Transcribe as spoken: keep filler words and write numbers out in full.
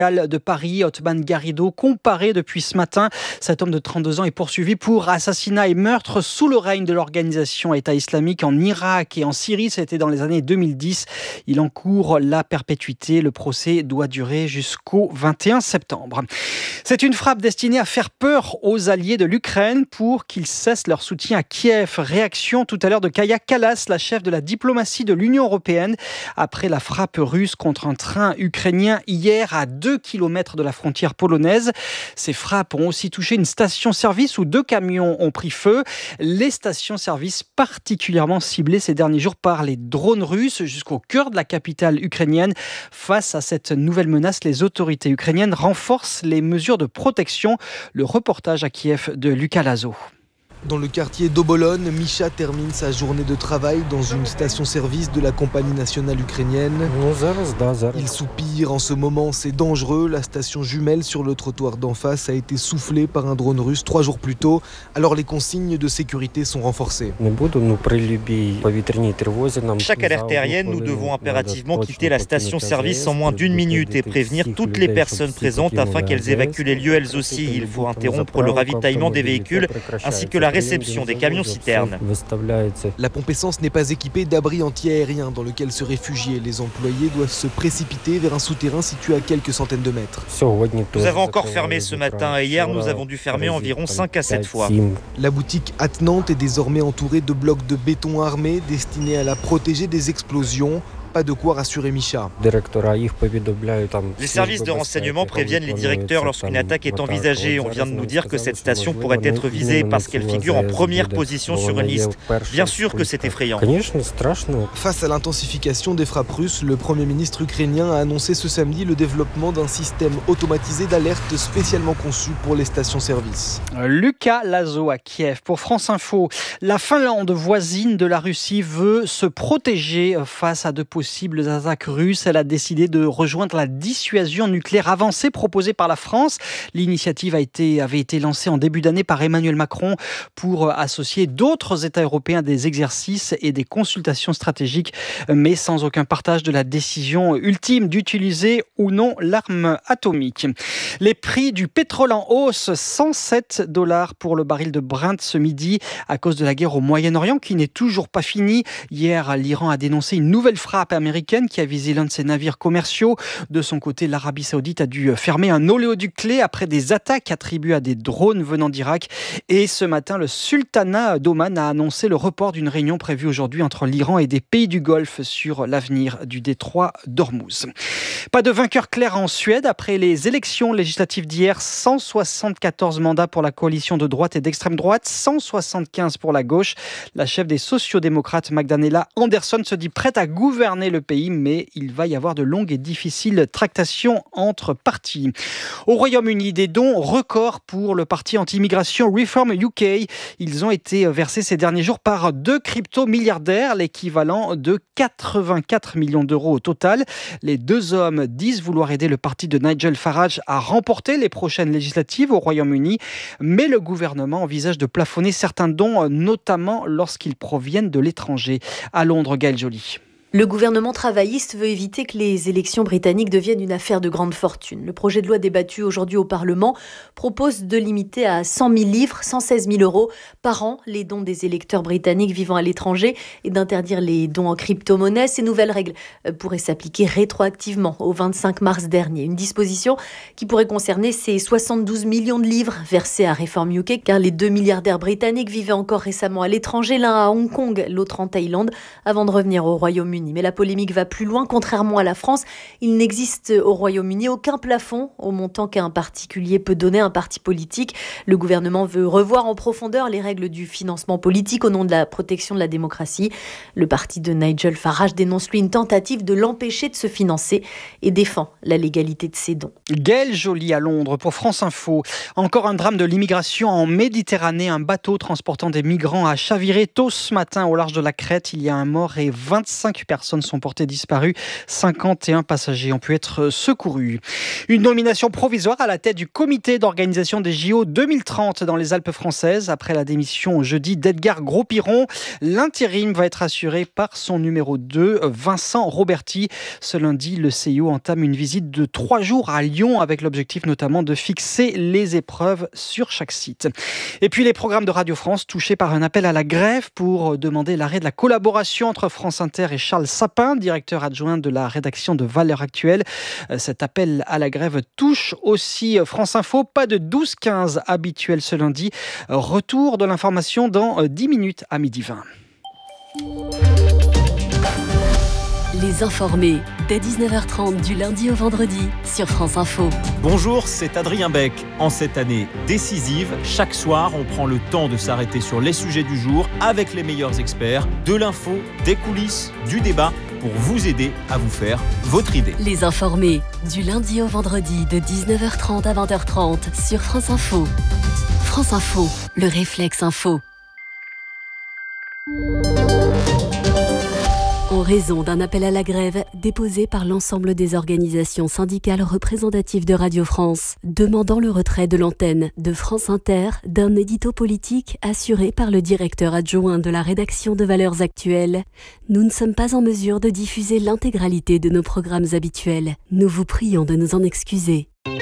de Paris, Othman Garrido, comparé depuis ce matin. Cet homme de trente-deux ans est poursuivi pour assassinat et meurtre sous le règne de l'organisation État islamique en Irak et en Syrie. C'était dans les années deux mille dix. Il encourt la perpétuité. Le procès doit durer jusqu'au vingt et un septembre. C'est une frappe destinée à faire peur aux alliés de l'Ukraine pour qu'ils cessent leur soutien à Kiev. Réaction tout à l'heure de Kaja Kallas, la chef de la diplomatie de l'Union européenne, après la frappe russe contre un train ukrainien hier à deux kilomètres de la frontière polonaise. Ces frappes ont aussi touché une station-service où deux camions ont pris feu. Les stations-service particulièrement ciblées ces derniers jours par les drones russes jusqu'au cœur de la capitale ukrainienne. Face à cette nouvelle menace, les autorités ukrainiennes renforcent les mesures de protection. Le reportage à Kiev de Lucas Lazo. Dans le quartier d'Obolon, Misha termine sa journée de travail dans une station-service de la compagnie nationale ukrainienne. Il soupire en ce moment, c'est dangereux. La station jumelle sur le trottoir d'en face a été soufflée par un drone russe trois jours plus tôt. Alors les consignes de sécurité sont renforcées. Chaque alerte aérienne, nous devons impérativement quitter la station-service en moins d'une minute et prévenir toutes les personnes présentes afin qu'elles évacuent les lieux elles aussi. Il faut interrompre le ravitaillement des véhicules ainsi que la réception des camions-citernes. La pompe essence n'est pas équipée d'abri anti-aérien dans lequel se réfugier. Les employés doivent se précipiter vers un souterrain situé à quelques centaines de mètres. Nous avons encore fermé ce matin et hier nous avons dû fermer environ cinq à sept fois. La boutique attenante est désormais entourée de blocs de béton armés destinés à la protéger des explosions. Pas de quoi rassurer Misha. Les services de renseignement préviennent les directeurs lorsqu'une attaque est envisagée. On vient de nous dire que cette station pourrait être visée parce qu'elle figure en première position sur une liste. Bien sûr que c'est effrayant. Face à l'intensification des frappes russes, le Premier ministre ukrainien a annoncé ce samedi le développement d'un système automatisé d'alerte spécialement conçu pour les stations-service. Lucas Lazo à Kiev pour France Info. La Finlande, voisine de la Russie, veut se protéger face à de possibles attaques russes. Elle a décidé de rejoindre la dissuasion nucléaire avancée proposée par la France. L'initiative a été, avait été lancée en début d'année par Emmanuel Macron pour associer d'autres États européens à des exercices et des consultations stratégiques, mais sans aucun partage de la décision ultime d'utiliser ou non l'arme atomique. Les prix du pétrole en hausse, cent sept dollars pour le baril de Brent ce midi à cause de la guerre au Moyen-Orient qui n'est toujours pas finie. Hier, l'Iran a dénoncé une nouvelle frappe américaine qui a visé l'un de ses navires commerciaux. De son côté, l'Arabie Saoudite a dû fermer un oléoduc clé après des attaques attribuées à des drones venant d'Irak. Et ce matin, le sultanat d'Oman a annoncé le report d'une réunion prévue aujourd'hui entre l'Iran et des pays du Golfe sur l'avenir du détroit d'Ormuz. Pas de vainqueur clair en Suède après les élections législatives d'hier. cent soixante-quatorze mandats pour la coalition de droite et d'extrême droite, cent soixante-quinze pour la gauche. La chef des sociodémocrates, Magdalena Andersson, se dit prête à gouverner le pays, mais il va y avoir de longues et difficiles tractations entre partis. Au Royaume-Uni, des dons records pour le parti anti-immigration Reform U K. Ils ont été versés ces derniers jours par deux crypto-milliardaires, l'équivalent de quatre-vingt-quatre millions d'euros au total. Les deux hommes disent vouloir aider le parti de Nigel Farage à remporter les prochaines législatives au Royaume-Uni, mais le gouvernement envisage de plafonner certains dons, notamment lorsqu'ils proviennent de l'étranger. À Londres, Gaëlle Joly. Le gouvernement travailliste veut éviter que les élections britanniques deviennent une affaire de grande fortune. Le projet de loi débattu aujourd'hui au Parlement propose de limiter à cent mille livres, cent seize mille euros par an, les dons des électeurs britanniques vivant à l'étranger et d'interdire les dons en crypto-monnaie. Ces nouvelles règles pourraient s'appliquer rétroactivement au vingt-cinq mars dernier. Une disposition qui pourrait concerner ces soixante-douze millions de livres versés à Reform U K, car les deux milliardaires britanniques vivaient encore récemment à l'étranger, l'un à Hong Kong, l'autre en Thaïlande, avant de revenir au Royaume-Uni. Mais la polémique va plus loin. Contrairement à la France, il n'existe au Royaume-Uni aucun plafond au montant qu'un particulier peut donner à un parti politique. Le gouvernement veut revoir en profondeur les règles du financement politique au nom de la protection de la démocratie. Le parti de Nigel Farage dénonce lui une tentative de l'empêcher de se financer et défend la légalité de ses dons. Gaëlle Joly à Londres pour France Info. Encore un drame de l'immigration en Méditerranée. Un bateau transportant des migrants a chaviré tôt ce matin au large de la Crète. Il y a un mort et vingt-cinq personnes sont portées disparues. cinquante et un passagers ont pu être secourus. Une nomination provisoire à la tête du comité d'organisation des J O deux mille trente dans les Alpes françaises. Après la démission jeudi d'Edgar Gros-Piron, l'intérim va être assuré par son numéro deux, Vincent Roberti. Ce lundi, le C I O entame une visite de trois jours à Lyon avec l'objectif notamment de fixer les épreuves sur chaque site. Et puis les programmes de Radio France touchés par un appel à la grève pour demander l'arrêt de la collaboration entre France Inter et Charles Sapin, directeur adjoint de la rédaction de Valeurs Actuelles. Cet appel à la grève touche aussi France Info. Pas de douze quinze habituel ce lundi. Retour de l'information dans dix minutes à midi vingt. Les informés, dès dix-neuf heures trente du lundi au vendredi sur France Info. Bonjour, c'est Adrien Beck. En cette année décisive, chaque soir, on prend le temps de s'arrêter sur les sujets du jour avec les meilleurs experts, de l'info, des coulisses, du débat pour vous aider à vous faire votre idée. Les informés, du lundi au vendredi de dix-neuf heures trente à vingt heures trente sur France Info. France Info, le réflexe info. En raison d'un appel à la grève déposé par l'ensemble des organisations syndicales représentatives de Radio France, demandant le retrait de l'antenne de France Inter d'un édito politique assuré par le directeur adjoint de la rédaction de Valeurs Actuelles, nous ne sommes pas en mesure de diffuser l'intégralité de nos programmes habituels. Nous vous prions de nous en excuser.